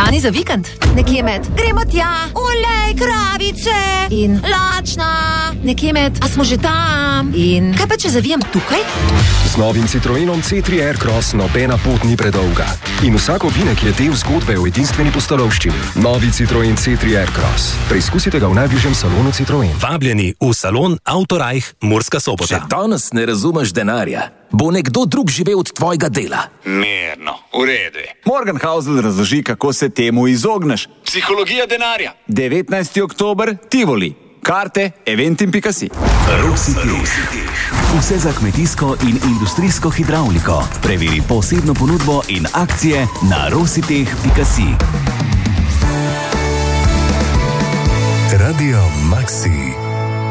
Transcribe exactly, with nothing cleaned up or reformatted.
Plani za vikend? Nekje med gremo tja, olej, kravice in lačna. Nekje med, a smo že tam? In kaj pa če zavijem tukaj? Z novim Citroenom C tri Aircross nobena pot ni predolga. In vsak ovinek je del zgodbe o edinstveni pustolovščini. Novi Citroen C tri Aircross. Preizkusite ga v najbližjem salonu Citroen. Vabljeni v salon Autorajh Murska Sobota. Če danes ne razumeš denarja, bo nekdo drug živel od tvojega dela. Mirno, v redu je. Morgenhausl razloži, kako se temu izogneš. Psihologija denarja. devetnajsti oktober, Tivoli. Karte eventim pika si. Rositeh. Vse za kmetijsko in industrijsko hidravliko. Preveri posebno ponudbo in akcije na rositeh pika si. Radio Maxi.